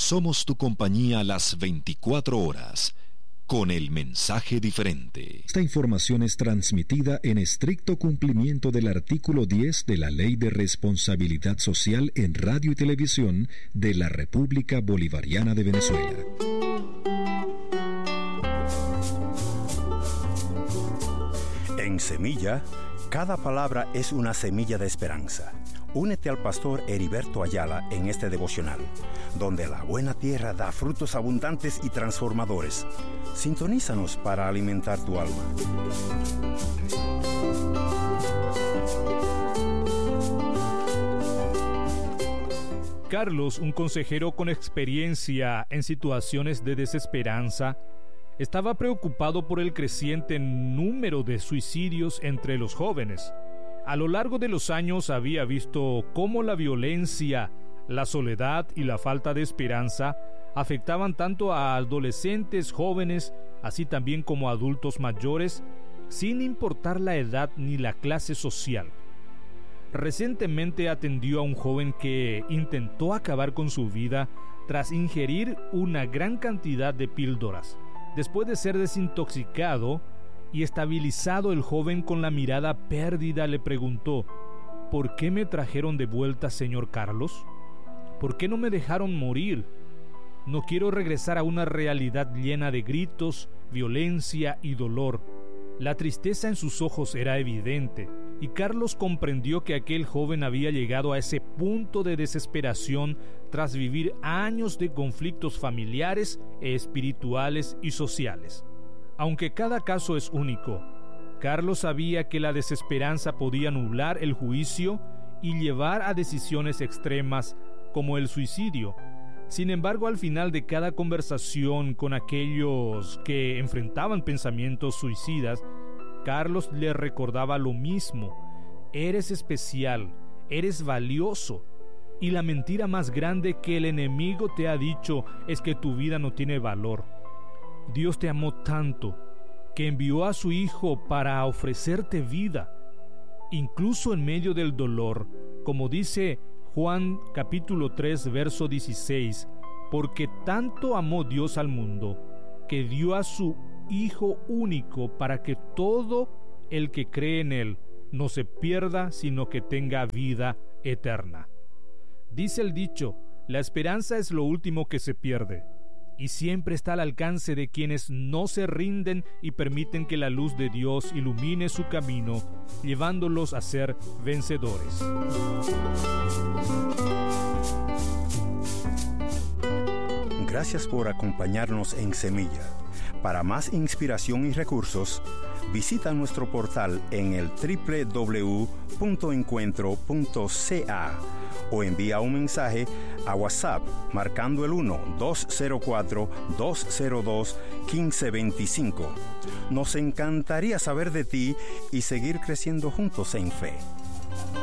Somos tu compañía las 24 horas, con el mensaje diferente. Esta información es transmitida en estricto cumplimiento del artículo 10 de la Ley de Responsabilidad Social en Radio y Televisión de la República Bolivariana de Venezuela. En Semilla, cada palabra es una semilla de esperanza. Únete al pastor Heriberto Ayala en este devocional, donde la buena tierra da frutos abundantes y transformadores. Sintonízanos para alimentar tu alma. Carlos, un consejero con experiencia en situaciones de desesperanza, estaba preocupado por el creciente número de suicidios entre los jóvenes. A lo largo de los años había visto cómo la violencia, la soledad y la falta de esperanza afectaban tanto a adolescentes jóvenes, así también como a adultos mayores, sin importar la edad ni la clase social. Recientemente atendió a un joven que intentó acabar con su vida tras ingerir una gran cantidad de píldoras. Después de ser desintoxicado y estabilizado, el joven con la mirada perdida le preguntó: ¿por qué me trajeron de vuelta, señor Carlos? ¿Por qué no me dejaron morir? No quiero regresar a una realidad llena de gritos, violencia y dolor. La tristeza en sus ojos era evidente, y Carlos comprendió que aquel joven había llegado a ese punto de desesperación tras vivir años de conflictos familiares, espirituales y sociales. Aunque cada caso es único, Carlos sabía que la desesperanza podía nublar el juicio y llevar a decisiones extremas como el suicidio. Sin embargo, al final de cada conversación con aquellos que enfrentaban pensamientos suicidas, Carlos le recordaba lo mismo: eres especial, eres valioso, y la mentira más grande que el enemigo te ha dicho es que tu vida no tiene valor. Dios te amó tanto que envió a su Hijo para ofrecerte vida, incluso en medio del dolor, como dice Juan capítulo 3, verso 16, porque tanto amó Dios al mundo, que dio a su Hijo único para que todo el que cree en Él no se pierda, sino que tenga vida eterna. Dice el dicho: la esperanza es lo último que se pierde, y siempre está al alcance de quienes no se rinden y permiten que la luz de Dios ilumine su camino, llevándolos a ser vencedores. Gracias por acompañarnos en Semilla. Para más inspiración y recursos, visita nuestro portal en el www.encuentro.ca o envía un mensaje a WhatsApp marcando el 1-204-202-1525. Nos encantaría saber de ti y seguir creciendo juntos en fe.